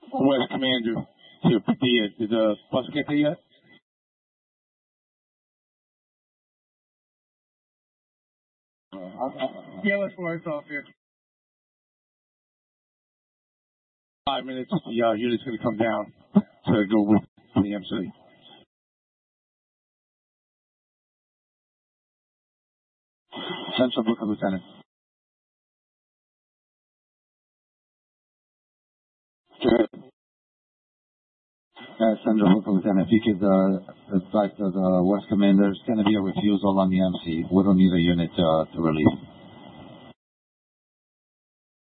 West Commander to Padilla. Did the bus get there yet? Yeah, let's work off here. 5 minutes. The unit's going to come down to go with the MC. Central Brooklyn, Lieutenant. Central Brooklyn, Lieutenant. If you could advise the West Commander, there's going to be a refusal on the MC. We don't need a unit to relieve.